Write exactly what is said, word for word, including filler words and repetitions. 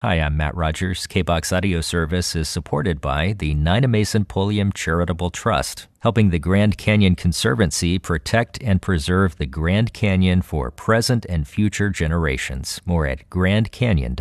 Hi, I'm Matt Rogers. K B O X Audio Service is supported by the Nina Mason Pulliam Charitable Trust, helping the Grand Canyon Conservancy protect and preserve the Grand Canyon for present and future generations. More at grand canyon dot org.